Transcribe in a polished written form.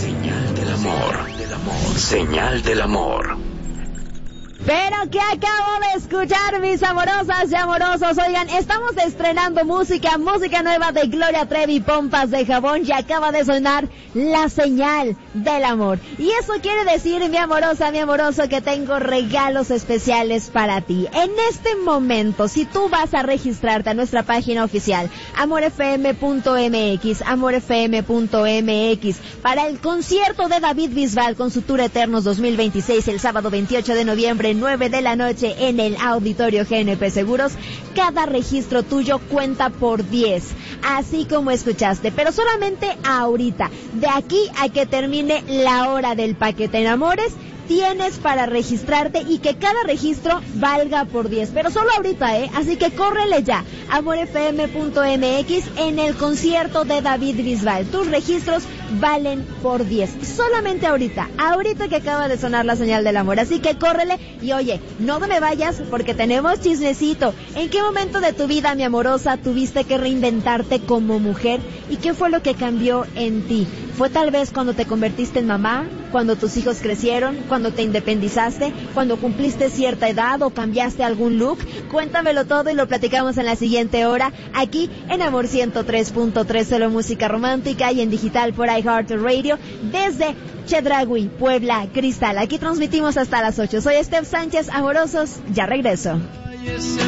Señal del amor. Señal del amor. Pero que acabo de escuchar, mis amorosas y amorosos. Oigan, estamos estrenando música nueva de Gloria Trevi, Pompas de Jabón, y acaba de sonar La Señal del Amor. Y eso quiere decir, mi amorosa, mi amoroso, que tengo regalos especiales para ti. En este momento, si tú vas a registrarte a nuestra página oficial, amorfm.mx, amorfm.mx, para el concierto de David Bisbal con su Tour Eternos 2026, el sábado 28 de noviembre, 9 de la noche en el Auditorio GNP Seguros, cada registro tuyo cuenta por 10, así como escuchaste, pero solamente ahorita, de aquí a que termine la hora del paquete Enamores, tienes para registrarte y que cada registro valga por 10, pero solo ahorita, así que córrele ya, amorfm.mx, en el concierto de David Bisbal. Tus registros valen por 10, solamente ahorita que acaba de sonar La Señal del Amor, así que córrele. Y oye, no me vayas porque tenemos chismecito. ¿En qué momento de tu vida, mi amorosa, tuviste que reinventarte como mujer? ¿Y qué fue lo que cambió en ti? ¿Fue tal vez cuando te convertiste en mamá? ¿Cuando tus hijos crecieron? ¿Cuando te independizaste? ¿Cuando cumpliste cierta edad o cambiaste algún look? Cuéntamelo todo y lo platicamos en la siguiente hora, aquí en Amor 103.3, solo música romántica, y en digital por iHeartRadio, desde Chedraui, Puebla, Cristal. Aquí transmitimos hasta las 8. Soy Steph Sánchez, amorosos, ya regreso.